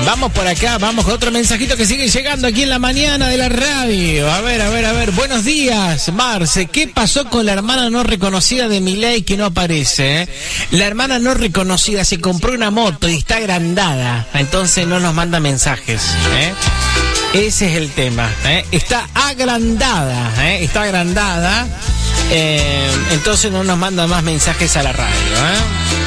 Vamos por acá, vamos con otro mensajito que sigue llegando aquí en la mañana de la radio. A ver. Buenos días, Marce. ¿Qué pasó con la hermana no reconocida de Milei que no aparece? La hermana no reconocida se compró una moto y está agrandada. Entonces no nos manda mensajes. Ese es el tema. Está agrandada. Entonces no nos manda más mensajes a la radio.